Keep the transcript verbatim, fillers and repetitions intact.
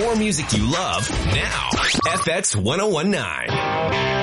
More music you love now. F X ten nineteen.